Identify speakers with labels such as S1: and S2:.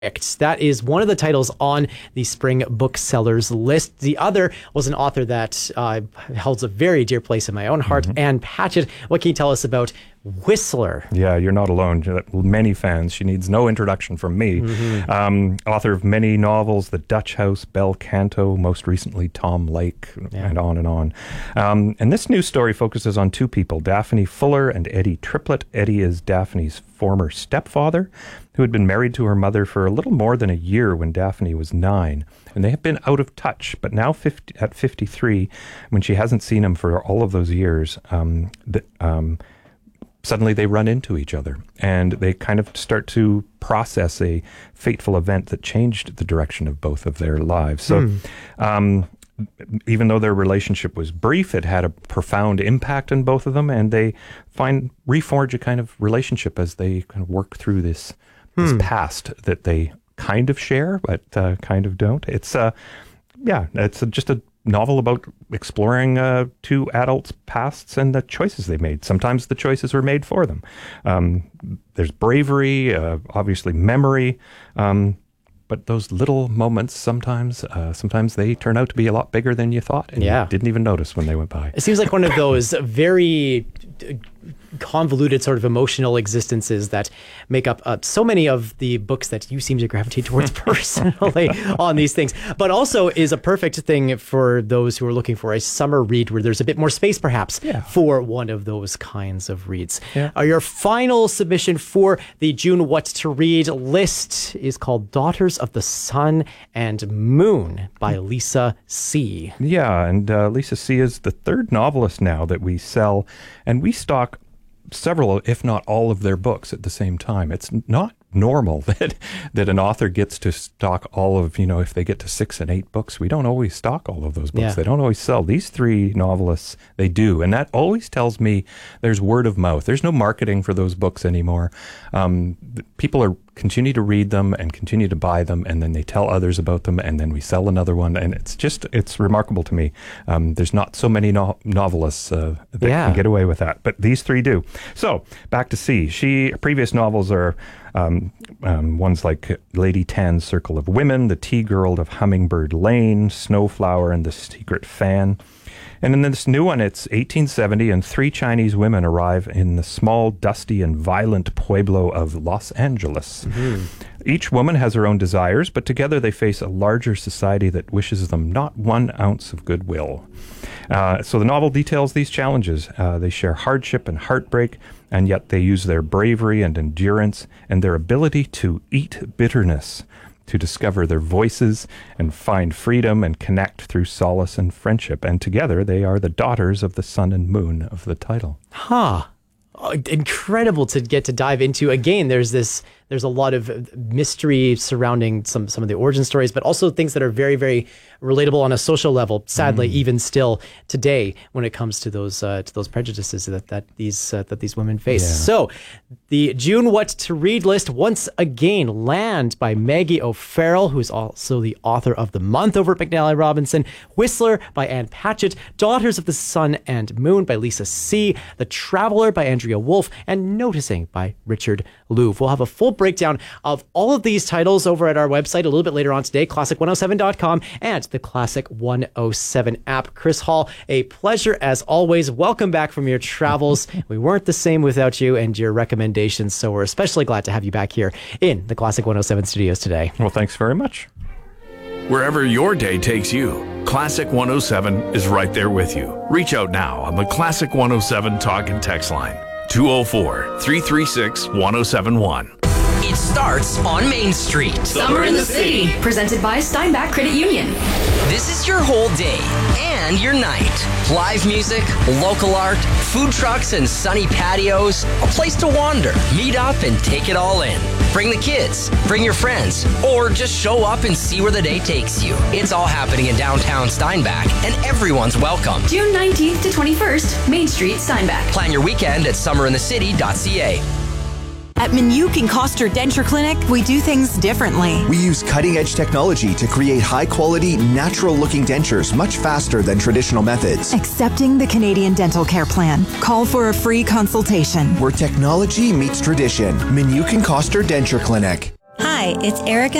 S1: That is one of the titles on the spring booksellers list. The other was an author that holds a very dear place in my own heart, Ann Patchett. What can you tell us about Whistler?
S2: Yeah, you're not alone. Many fans. She needs no introduction from me. Author of many novels, The Dutch House, Bel Canto, most recently Tom Lake, and on and on. And this new story focuses on two people, Daphne Fuller and Eddie Triplett. Eddie is Daphne's former stepfather, who had been married to her mother for a little more than a year when Daphne was 9. And they have been out of touch, but now at 53, when she hasn't seen him for all of those years, suddenly they run into each other, and they kind of start to process a fateful event that changed the direction of both of their lives. So even though their relationship was brief, it had a profound impact on both of them, and they reforge a kind of relationship as they kind of work through this past that they kind of share, but kind of don't. It's just a novel about exploring two adults' pasts and the choices they made. Sometimes the choices were made for them. There's bravery, obviously memory, but those little moments sometimes they turn out to be a lot bigger than you thought, and you didn't even notice when they went by.
S1: It seems like one of those very convoluted sort of emotional existences that make up so many of the books that you seem to gravitate towards personally on these things, but also is a perfect thing for those who are looking for a summer read where there's a bit more space perhaps for one of those kinds of reads. Your final submission for the June What to Read list is called Daughters of the Sun and Moon by Lisa C.
S2: Yeah, and Lisa C. is the third novelist now that we sell, and we stock several, if not all, of their books at the same time. It's not normal that an author gets to stock all of, if they get to 6 and 8 books, we don't always stock all of those books. They don't always sell. These three novelists, they do. And that always tells me there's word of mouth. There's no marketing for those books anymore. People continue to read them and continue to buy them, and then they tell others about them, and then we sell another one. And it's remarkable to me. There's not so many novelists that can get away with that, but these three do. So back to C. Previous novels are ones like Lady Tan's Circle of Women, The Tea Girl of Hummingbird Lane, Snowflower and the Secret Fan. And in this new one, it's 1870, and 3 Chinese women arrive in the small, dusty, and violent pueblo of Los Angeles. Each woman has her own desires, but together they face a larger society that wishes them not 1 ounce of goodwill. So the novel details these challenges. They share hardship and heartbreak, and yet they use their bravery and endurance and their ability to eat bitterness to discover their voices and find freedom and connect through solace and friendship. And together they are the daughters of the sun and moon of the title.
S1: Incredible to get to dive into. Again, there's a lot of mystery surrounding some of the origin stories, but also things that are very, very relatable on a social level. Sadly, even still today, when it comes to those prejudices that these women face. So, the June What to Read list once again: Land by Maggie O'Farrell, who is also the author of the month over at McNally Robinson; Whistler by Ann Patchett; Daughters of the Sun and Moon by Lisa C.; The Traveler by Andrea Wolf; and Noticing by Richard Louv. We'll have a full breakdown of all of these titles over at our website a little bit later on today, classic107.com and the Classic 107 app. Chris Hall, a pleasure as always. Welcome back from your travels. We weren't the same without you and your recommendations, so we're especially glad to have you back here in the Classic 107 studios today.
S2: Well, thanks very much.
S3: Wherever your day takes you, Classic 107 is right there with you. Reach out now on the Classic 107 talk and text line, 204-336-1071.
S4: It starts on Main Street.
S5: Summer in the City, presented by Steinbach Credit Union.
S4: This is your whole day and your night. Live music, local art, food trucks and sunny patios, a place to wander, meet up and take it all in. Bring the kids, bring your friends, or just show up and see where the day takes you. It's all happening in downtown Steinbach, and everyone's welcome.
S5: June 19th to 21st, Main Street, Steinbach.
S4: Plan your weekend at summerinthecity.ca.
S6: At Minuk and Koster Denture Clinic, we do things differently.
S7: We use cutting-edge technology to create high-quality, natural-looking dentures much faster than traditional methods.
S6: Accepting the Canadian Dental Care Plan. Call for a free consultation.
S7: Where technology meets tradition. Minuk and Koster Denture Clinic.
S8: Hi, it's Erica